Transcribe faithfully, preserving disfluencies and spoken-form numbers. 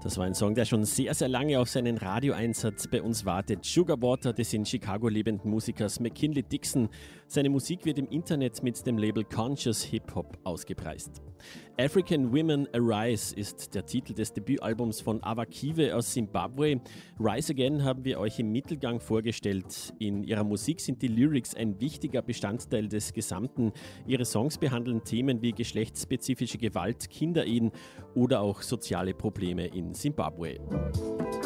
Das war ein Song, der schon sehr, sehr lange auf seinen Radioeinsatz bei uns wartet. Sugar Water des in Chicago lebenden Musikers McKinley Dixon. Seine Musik wird im Internet mit dem Label Conscious Hip Hop ausgepreist. African Women Arise ist der Titel des Debütalbums von Ava Kiwe aus Simbabwe. Rise Again haben wir euch im Mittelgang vorgestellt. In ihrer Musik sind die Lyrics ein wichtiger Bestandteil des Gesamten. Ihre Songs behandeln Themen wie geschlechtsspezifische Gewalt, Kinderehen oder auch soziale Probleme in Simbabwe.